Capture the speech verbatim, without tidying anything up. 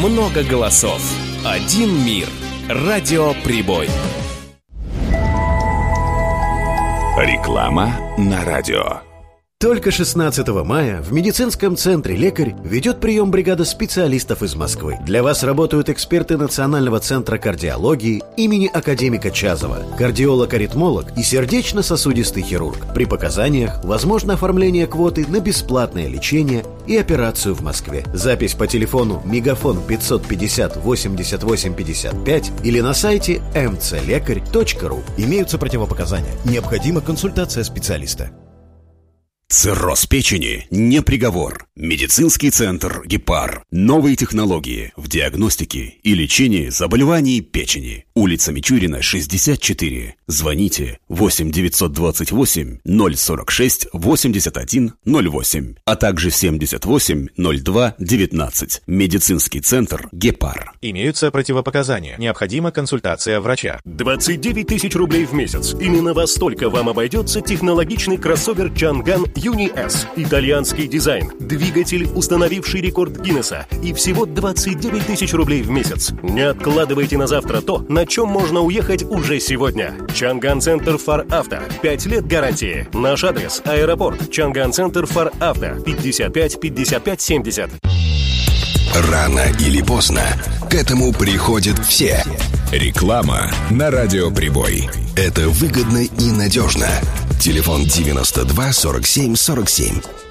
много голосов, один мир. Радио Прибой. Реклама на радио. Только шестнадцатого мая в медицинском центре «Лекарь» ведет прием бригада специалистов из Москвы. Для вас работают эксперты Национального центра кардиологии имени академика Чазова, кардиолог-аритмолог и сердечно-сосудистый хирург. При показаниях возможно оформление квоты на бесплатное лечение и операцию в Москве. Запись по телефону мегафон пятьсот пятьдесят восемьдесят восемь пятьдесят пять или на сайте эм цэ лекарь точка ру. Имеются противопоказания. Необходима консультация специалиста. Цирроз печени не приговор. Медицинский центр «Гепар». Новые технологии в диагностике и лечении заболеваний печени. Улица Мичурина, шестьдесят четыре. Звоните восемь девятьсот двадцать восемь ноль сорок шесть восемьдесят один ноль восемь, а также семьдесят восемь ноль два девятнадцать. Медицинский центр «Гепар». Имеются противопоказания. Необходима консультация врача. двадцать девять тысяч рублей в месяц. Именно во столько вам обойдется технологичный кроссовер Чанган Юни С. Итальянский дизайн, двигатель, установивший рекорд Гиннесса, и всего двадцать девять тысяч рублей в месяц. Не откладывайте на завтра то, на чем можно уехать уже сегодня. Чанган Центр Фар Авто. пять лет гарантии. Наш адрес – аэропорт. Чанган Центр Фар Авто. пятьдесят пять пятьдесят пять семьдесят. Рано или поздно к этому приходят все. Реклама на радио Прибой. Это выгодно и надежно. Телефон девяносто два сорок семь сорок семь.